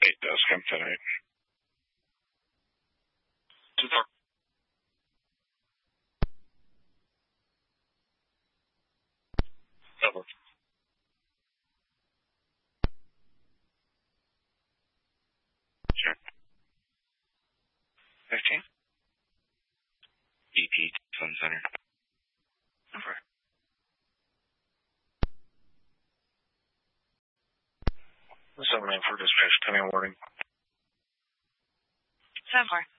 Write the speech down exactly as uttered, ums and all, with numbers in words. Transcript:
It does come tonight. Two four. Double. Sure. Fifteen. E P Sun Center. Over. Seven nine for dispatch. Ten warning. Seven four.